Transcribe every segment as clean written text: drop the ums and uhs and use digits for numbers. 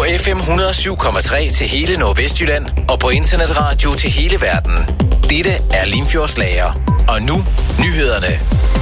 FM 107,3 til hele Nordvestjylland og på internetradio til hele verden. Dette er Limfjordslager. Og nu nyhederne.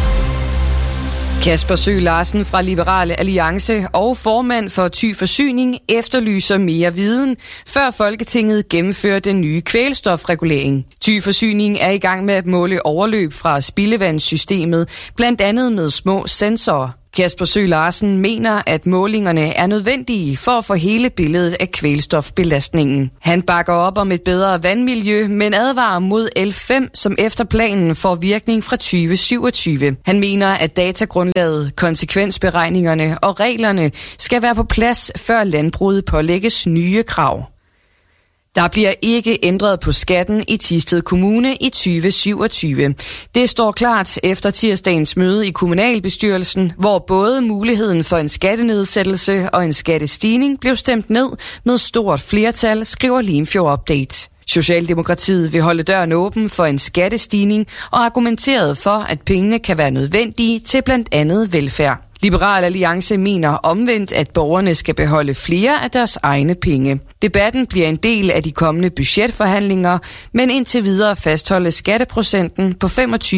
Kasper Søe Larsen fra Liberal Alliance og formand for Thy Forsyning efterlyser mere viden, før Folketinget gennemfører den nye kvælstofregulering. Thy Forsyning er i gang med at måle overløb fra spildevandssystemet, blandt andet med små sensorer. Kasper Søe Larsen mener, at målingerne er nødvendige for at få hele billedet af kvælstofbelastningen. Han bakker op om et bedre vandmiljø, men advarer mod L5, som efter planen får virkning fra 2027. Han mener, at datagrundlaget, konsekvensberegningerne og reglerne skal være på plads, før landbruget pålægges nye krav. Der bliver ikke ændret på skatten i Thisted Kommune i 2027. Det står klart efter tirsdagens møde i kommunalbestyrelsen, hvor både muligheden for en skattenedsættelse og en skattestigning blev stemt ned med stort flertal, skriver Limfjord Update. Socialdemokratiet vil holde døren åben for en skattestigning og argumenterede for, at pengene kan være nødvendige til blandt andet velfærd. Liberal Alliance mener omvendt, at borgerne skal beholde flere af deres egne penge. Debatten bliver en del af de kommende budgetforhandlinger, men indtil videre fastholdes skatteprocenten på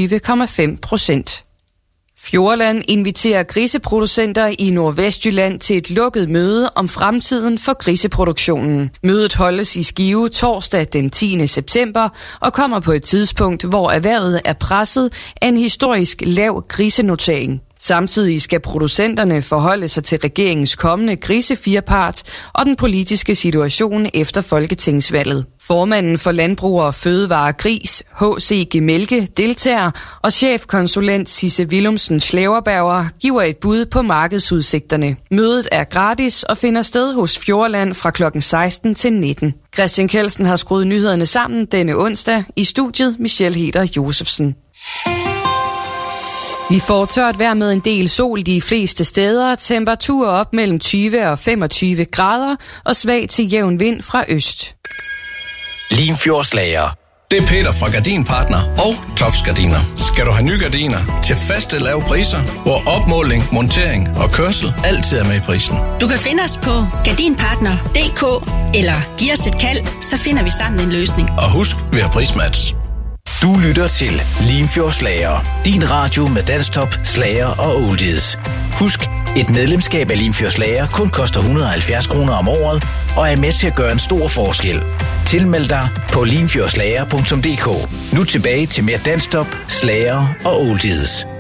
25,5%. Fjordland inviterer griseproducenter i Nordvestjylland til et lukket møde om fremtiden for griseproduktionen. Mødet holdes i Skive torsdag den 10. september og kommer på et tidspunkt, hvor erhvervet er presset af en historisk lav grisenotering. Samtidig skal producenterne forholde sig til regeringens kommende grisefirepart og den politiske situation efter folketingsvalget. Formanden for Landbrug og Fødevare Gris, H.C. Gemelke, deltager, og chefkonsulent Sisse Willumsen Slaverberger giver et bud på markedsudsigterne. Mødet er gratis og finder sted hos Fjordland fra kl. 16 til 19. Christian Kelsen har skruet nyhederne sammen denne onsdag. I studiet Michelle Heder Josefsen. Vi får tørt vejr med en del sol de fleste steder, temperaturer op mellem 20 og 25 grader og svag til jævn vind fra øst. Limfjordslager. Det er Peter fra Gardinpartner og Tofts Gardiner. Skal du have nye gardiner til faste lave priser, hvor opmåling, montering og kørsel altid er med i prisen. Du kan finde os på gardinpartner.dk eller giv os et kald, så finder vi sammen en løsning. Og husk, vi har prismatch. Du lytter til Limfjordslager. Din radio med dansktop, slager og oldies. Husk, et medlemskab af Limfjordslager kun koster 170 kroner om året og er med til at gøre en stor forskel. Tilmeld dig på limfjordslager.dk. Nu tilbage til mere dansktop, slager og oldies.